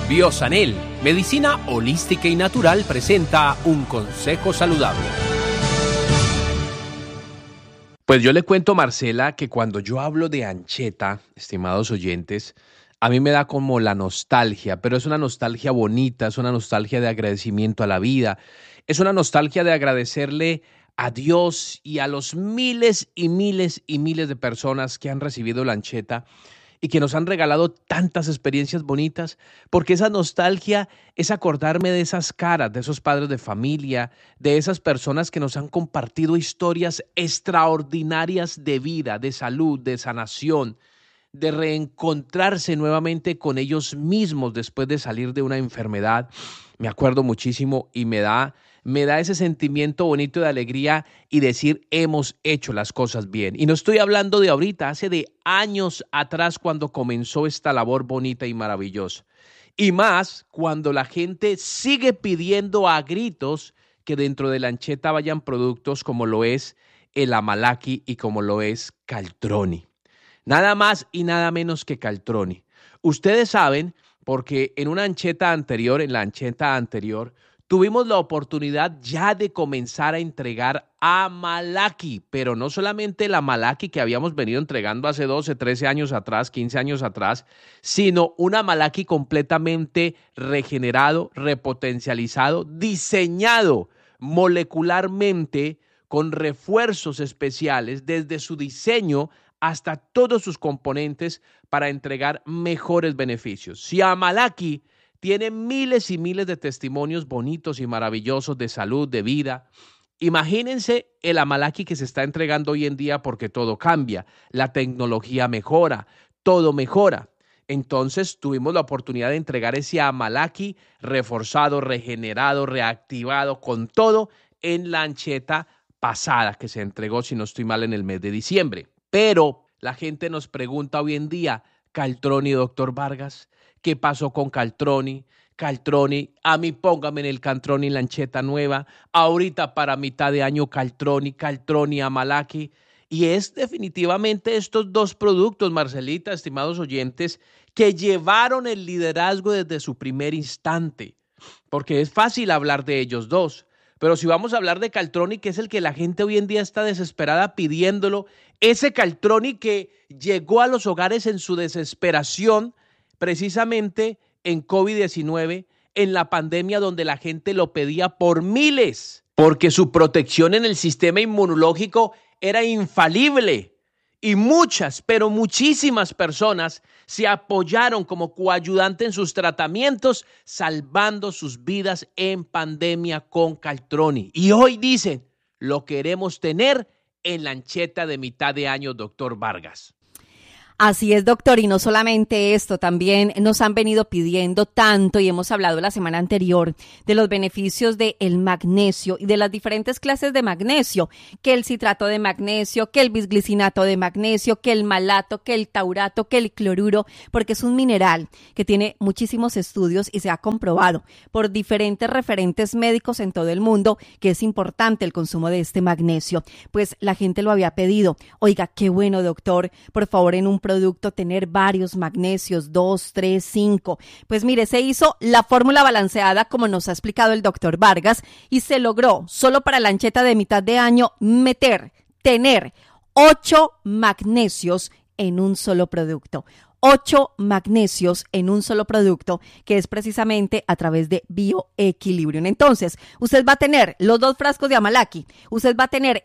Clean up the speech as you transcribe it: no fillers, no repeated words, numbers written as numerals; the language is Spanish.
Biosanel, medicina holística y natural, presenta un consejo saludable. Pues yo le cuento, Marcela, que cuando yo hablo de ancheta, estimados oyentes, a mí me da como la nostalgia, pero es una nostalgia bonita, es una nostalgia de agradecimiento a la vida, es una nostalgia de agradecerle a Dios y a los miles y miles y miles de personas que han recibido la ancheta y que nos han regalado tantas experiencias bonitas, porque esa nostalgia es acordarme de esas caras, de esos padres de familia, de esas personas que nos han compartido historias extraordinarias de vida, de salud, de sanación, de reencontrarse nuevamente con ellos mismos después de salir de una enfermedad. Me acuerdo muchísimo y me da ese sentimiento bonito de alegría y decir, hemos hecho las cosas bien. Y no estoy hablando de ahorita, hace de años atrás cuando comenzó esta labor bonita y maravillosa. Y más cuando la gente sigue pidiendo a gritos que dentro de la ancheta vayan productos como lo es el Amalaki y como lo es Caltroni. Nada más y nada menos que Caltroni. Ustedes saben, porque en la ancheta anterior, tuvimos la oportunidad ya de comenzar a entregar Amalaki, pero no solamente el Amalaki que habíamos venido entregando hace 12, 13 años atrás, 15 años atrás, sino un Amalaki completamente regenerado, repotencializado, diseñado molecularmente con refuerzos especiales desde su diseño hasta todos sus componentes para entregar mejores beneficios. Si Amalaki tiene miles y miles de testimonios bonitos y maravillosos de salud, de vida, imagínense el Amalaki que se está entregando hoy en día porque todo cambia, la tecnología mejora, todo mejora. Entonces tuvimos la oportunidad de entregar ese Amalaki reforzado, regenerado, reactivado, con todo en la ancheta pasada que se entregó, si no estoy mal, en el mes de diciembre. Pero la gente nos pregunta hoy en día, Caltroni, doctor Vargas, ¿qué pasó con Caltroni? Caltroni, a mí póngame en el Caltroni lancheta nueva, ahorita para mitad de año Caltroni Amalaki. Y es definitivamente estos dos productos, Marcelita, estimados oyentes, que llevaron el liderazgo desde su primer instante, porque es fácil hablar de ellos dos. Pero si vamos a hablar de Caltroni, que es el que la gente hoy en día está desesperada pidiéndolo, ese Caltroni que llegó a los hogares en su desesperación, precisamente en COVID-19, en la pandemia donde la gente lo pedía por miles, porque su protección en el sistema inmunológico era infalible. Y muchas, pero muchísimas personas se apoyaron como coayudante en sus tratamientos, salvando sus vidas en pandemia con Caltroni. Y hoy dicen, lo queremos tener en la ancheta de mitad de año, doctor Vargas. Así es, doctor, y no solamente esto, también nos han venido pidiendo tanto y hemos hablado la semana anterior de los beneficios del magnesio y de las diferentes clases de magnesio, que el citrato de magnesio, que el bisglicinato de magnesio, que el malato, que el taurato, que el cloruro, porque es un mineral que tiene muchísimos estudios y se ha comprobado por diferentes referentes médicos en todo el mundo que es importante el consumo de este magnesio. Pues la gente lo había pedido. Oiga, qué bueno, doctor, por favor, en un producto tener varios magnesios, 2, 3, 5. Pues mire, se hizo la fórmula balanceada como nos ha explicado el doctor Vargas y se logró solo para la ancheta de mitad de año tener 8 magnesios en un solo producto. 8 magnesios en un solo producto, que es precisamente a través de Bioequilibrium. Entonces, usted va a tener los 2 frascos de Amalaki, usted va a tener